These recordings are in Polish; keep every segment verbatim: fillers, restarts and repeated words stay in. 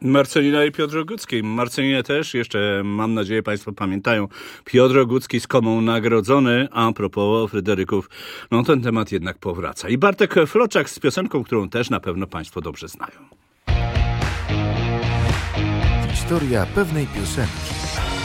Marcelina i Piotr Ogucki. Marcelinę też jeszcze, mam nadzieję, Państwo pamiętają. Piotr Ogucki z Komą nagrodzony, a propos Fryderyków, no ten temat jednak powraca. I Bartek Floczak z piosenką, którą też na pewno Państwo dobrze znają. Historia pewnej piosenki.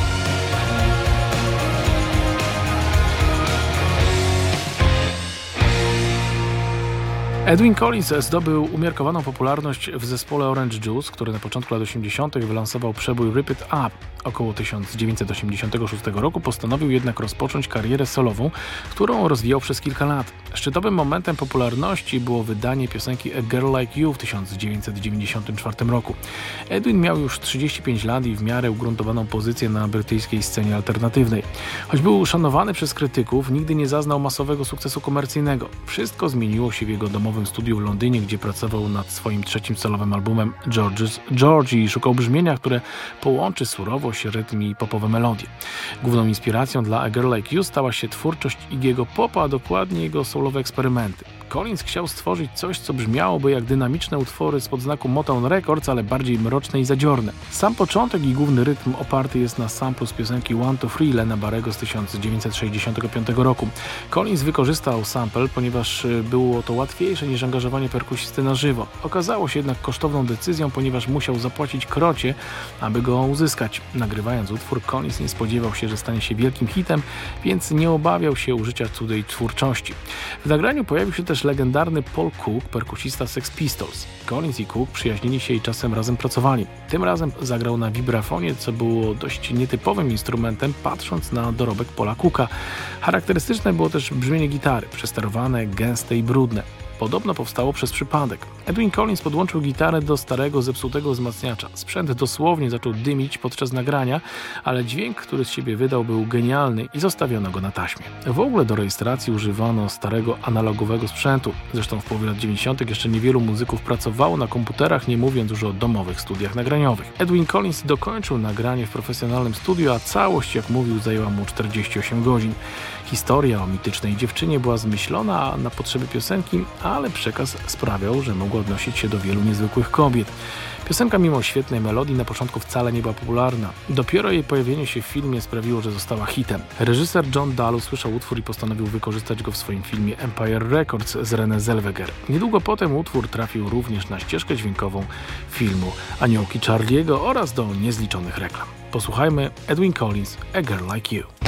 Edwyn Collins zdobył umiarkowaną popularność w zespole Orange Juice, który na początku lat osiemdziesiątych wylansował przebój Rip It Up. Około tysiąc dziewięćset osiemdziesiątego szóstego roku postanowił jednak rozpocząć karierę solową, którą rozwijał przez kilka lat. Szczytowym momentem popularności było wydanie piosenki A Girl Like You w tysiąc dziewięćset dziewięćdziesiątym czwartym roku. Edwin miał już trzydzieści pięć lat i w miarę ugruntowaną pozycję na brytyjskiej scenie alternatywnej. Choć był szanowany przez krytyków, nigdy nie zaznał masowego sukcesu komercyjnego. Wszystko zmieniło się w jego domowym studiu w Londynie, gdzie pracował nad swoim trzecim solowym albumem George's George i szukał brzmienia, które połączy surowość, rytm i popowe melodie. Główną inspiracją dla A Girl Like You stała się twórczość Iggy'ego Popa, a dokładnie jego soulowe eksperymenty. Collins chciał stworzyć coś, co brzmiałoby jak dynamiczne utwory spod znaku Motown Records, ale bardziej mroczne i zadziorne. Sam początek i główny rytm oparty jest na samplu z piosenki One to Three Lena Barrego z tysiąc dziewięćset sześćdziesiątego piątego roku. Collins wykorzystał sample, ponieważ było to łatwiejsze niż angażowanie perkusisty na żywo. Okazało się jednak kosztowną decyzją, ponieważ musiał zapłacić krocie, aby go uzyskać. Nagrywając utwór, Collins nie spodziewał się, że stanie się wielkim hitem, więc nie obawiał się użycia cudzej twórczości. W nagraniu pojawił się też legendarny Paul Cook, perkusista Sex Pistols. Collins i Cook przyjaźnili się i czasem razem pracowali. Tym razem zagrał na wibrafonie, co było dość nietypowym instrumentem, patrząc na dorobek Paula Cooka. Charakterystyczne było też brzmienie gitary, przesterowane, gęste i brudne. Podobno powstało przez przypadek. Edwyn Collins podłączył gitarę do starego, zepsutego wzmacniacza. Sprzęt dosłownie zaczął dymić podczas nagrania, ale dźwięk, który z siebie wydał, był genialny i zostawiono go na taśmie. W ogóle do rejestracji używano starego, analogowego sprzętu. Zresztą w połowie lat dziewięćdziesiątych jeszcze niewielu muzyków pracowało na komputerach, nie mówiąc już o domowych studiach nagraniowych. Edwyn Collins dokończył nagranie w profesjonalnym studiu, a całość, jak mówił, zajęła mu czterdzieści osiem godzin. Historia o mitycznej dziewczynie była zmyślona na potrzeby piosenki, ale przekaz sprawiał, że mogła odnosić się do wielu niezwykłych kobiet. Piosenka mimo świetnej melodii na początku wcale nie była popularna. Dopiero jej pojawienie się w filmie sprawiło, że została hitem. Reżyser John Dahl usłyszał utwór i postanowił wykorzystać go w swoim filmie Empire Records z Renée Zellweger. Niedługo potem utwór trafił również na ścieżkę dźwiękową filmu Aniołki Charlie'ego oraz do niezliczonych reklam. Posłuchajmy Edwyn Collins, A Girl Like You.